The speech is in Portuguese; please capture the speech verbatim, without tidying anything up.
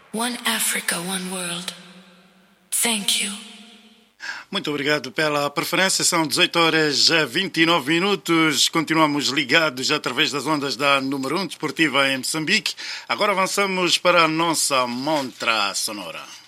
One Africa, one world. Thank you. Muito obrigado pela preferência. São dezoito horas e vinte e nove minutos. Continuamos ligados através das ondas da número um desportiva em Moçambique. Agora avançamos para a nossa montra sonora.